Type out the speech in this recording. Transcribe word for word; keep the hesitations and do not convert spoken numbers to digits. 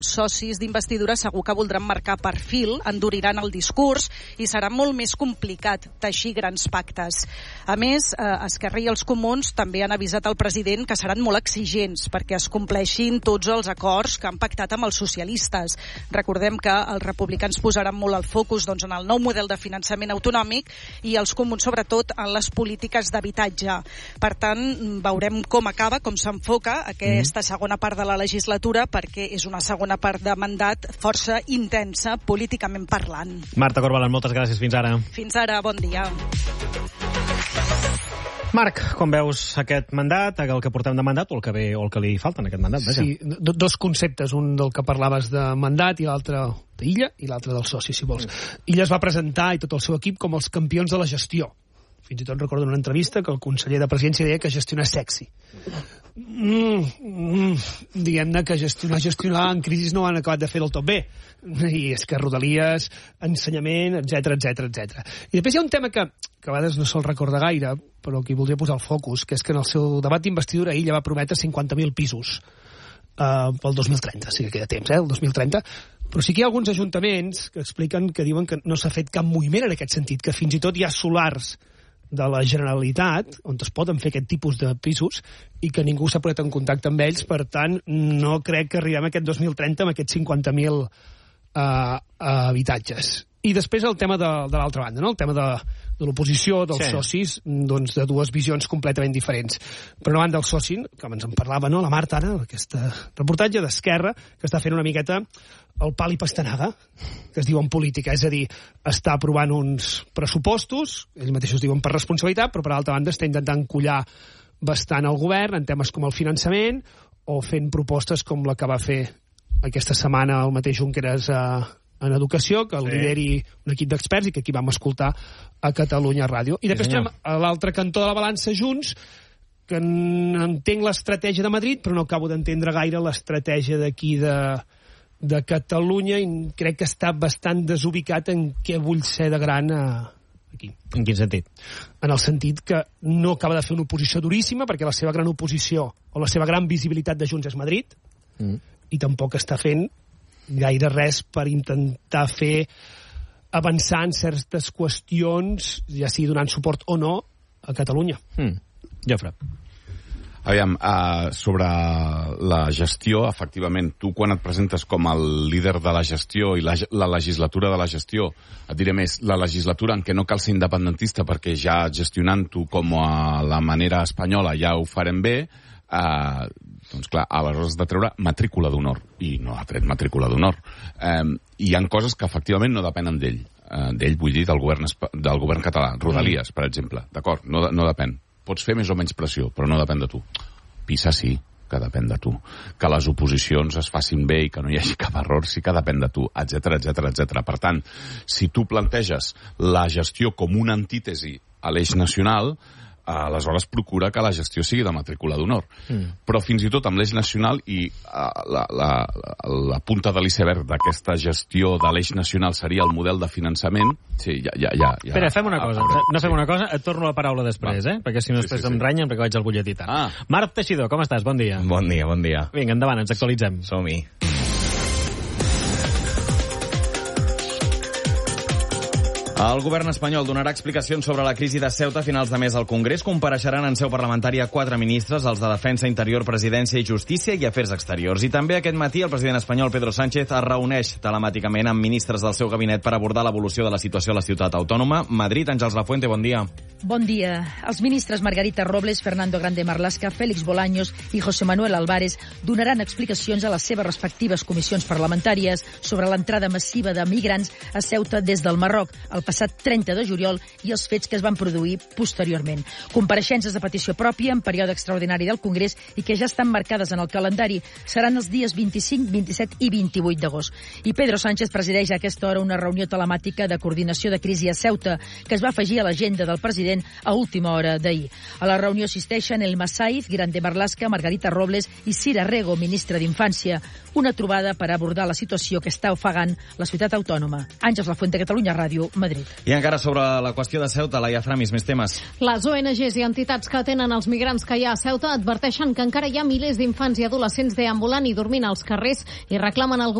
socis d'investidura segur que voldran marcar perfil, enduriran el discurs i serà molt més complicat teixir grans pactes. A més, eh, Esquerra i els Comuns també han avisat al president que seran molt exigents perquè es compleixin tots els acords que han pactat amb els socialistes. Recordem que els republicans posaran molt el focus doncs, en el nou model de finançament autonòmic i els Comuns sobretot en les polítiques d'habitatge. Per tant, veurem com acaba, com s'enfoca aquesta segona part de la legislatura, perquè és una segona part de mandat força intensa políticament parlant. Marta Corbalán, moltes gràcies. Fins ara. Fins ara, bon dia. Marc, com veus aquest mandat, el que portem de mandat o el que ve o el que li falta en aquest mandat? Vaja. Sí, do, dos conceptes, un del que parlaves de mandat i l'altre d'Illa i l'altre del soci, si vols. Mm. Illa es va presentar i tot el seu equip com els campions de la gestió. Fins i tot recordo en una entrevista que el conseller de Presidència deia que gestionar és sexy. Mm, mm, diguem-ne que gestionar, gestionar en crisi no han acabat de fer del tot bé. I és que Rodalies, ensenyament, etcètera, etcètera, etcètera. I després hi ha un tema que, que a vegades no se'l recorda gaire, però que voldria posar el focus, que és que en el seu debat d'investidura ella va prometre cinquanta mil pisos uh, pel dos mil trenta, sí que queda temps, eh, el dos mil trenta. Però sí que hi ha alguns ajuntaments que expliquen que diuen que no s'ha fet cap moviment en aquest sentit, que fins i tot hi ha solars de la Generalitat, on es poden fer aquest tipus de pisos, i que ningú s'ha posat en contacte amb ells, per tant, no crec que arribem a aquest dos mil trenta amb aquests cinquanta mil uh, habitatges. I després el tema de, de l'altra banda, no? El tema de, de l'oposició, dels sí. socis, doncs de dues visions completament diferents. Per una banda, el soci, com ens en parlava, no? La Marta, ara, aquest reportatge d'Esquerra, que està fent una miqueta el pal i pastanaga, que es diu en política, és a dir, està aprovant uns pressupostos, ells mateixos diuen per responsabilitat, però per altra banda està intentant collar bastant el govern en temes com el finançament o fent propostes com la que va fer aquesta setmana el mateix Junqueras a, en educació, que el sí. lideri un equip d'experts i que aquí vam escoltar a Catalunya Ràdio. I després sí, tenim a l'altre cantó de la balança Junts, que entenc l'estratègia de Madrid, però no acabo d'entendre gaire l'estratègia d'aquí de de Catalunya, i crec que està bastant desubicat en què vull ser de gran a... aquí. En quin sentit? En el sentit que no acaba de fer una oposició duríssima, perquè la seva gran oposició o la seva gran visibilitat de Junts és Madrid, mm. i tampoc està fent gaire res per intentar fer avançar en certes qüestions, ja sigui donant suport o no, a Catalunya. Mm. Jofre. Aviam, uh, sobre la gestió, efectivament, tu quan et presentes com el líder de la gestió i la, la legislatura de la gestió, et diré més, la legislatura en què no cal ser independentista perquè ja gestionant-ho com a la manera espanyola ja ho farem bé, uh, doncs clar, aleshores has de treure matrícula d'honor, i no ha tret matrícula d'honor. Um, hi ha coses que efectivament no depenen d'ell, uh, d'ell vull dir, del govern, del govern català, Rodalies, per exemple, d'acord, no, no depèn. Pots fer més o menys pressió, però no depèn de tu. PISA sí que depèn de tu. Que les oposicions es facin bé i que no hi hagi cap error sí que depèn de tu, etcètera, etcètera, etcètera. Per tant, si tu planteges la gestió com una antítesi a l'eix nacional, aleshores procura que la gestió sigui de matrícula d'honor. Mm. Però fins i tot amb l'eix nacional i uh, la, la, la punta de l'iceberg d'aquesta gestió de l'eix nacional seria el model de finançament. Sí, ja, ja, ja, ja. Espera, fem una cosa. Ah, no fem sí. una cosa, et torno la paraula després, Va. eh? Perquè si no després sí, sí, em renyen perquè vaig al butlletí tant. Ah. Marc Teixidor, com estàs? Bon dia. Bon dia, bon dia. Vinga, endavant, ens actualitzem. Som-hi. El govern espanyol donarà explicacions sobre la crisi de Ceuta a finals de mes al Congrés. Compareixeran en seu parlamentària quatre ministres, els de Defensa, Interior, Presidència i Justícia i Afers Exteriors. I també aquest matí el president espanyol Pedro Sánchez es reuneix telemàticament amb ministres del seu gabinet per abordar l'evolució de la situació a la ciutat autònoma. Madrid, Àngels Lafuente, bon dia. Bon dia. Els ministres Margarita Robles, Fernando Grande Marlaska, Félix Bolaños i José Manuel Álvarez donaran explicacions a les seves respectives comissions parlamentàries sobre l'entrada massiva de migrants a Ceuta des del Marroc el passat trenta de juliol i els fets que es van produir posteriorment. Compareixences de petició pròpia en període extraordinari del Congrés i que ja estan marcades en el calendari. Seran els dies vint-i-cinc, vint-i-set i vint-i-vuit d'agost. I Pedro Sánchez presideix a aquesta hora una reunió telemàtica de coordinació de crisi a Ceuta que es va afegir a l'agenda del president a última hora d'ahir. A la reunió assisteixen el Massaïz, Grande Marlaska, Margarita Robles i Cira Rego, ministre d'Infància. Una trobada per abordar la situació que està ofegant la ciutat autònoma. Àngels Lafuente, Catalunya Ràdio, Madrid. I encara sobre la qüestió de Ceuta, Laia Framis, més temes. Les O N Ges i entitats que atenen els migrants que hi ha a Ceuta adverteixen que encara hi ha milers d'infants i adolescents deambulant i dormint als carrers i reclamen al govern